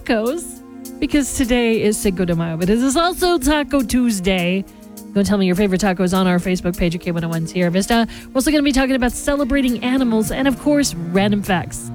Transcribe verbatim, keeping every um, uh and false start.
tacos because today is Cinco de Mayo, but it is also Taco Tuesday. Go tell me your favorite tacos on our Facebook page at K one oh one Sierra Vista. We're also going to be talking about celebrating animals and, of course, random facts.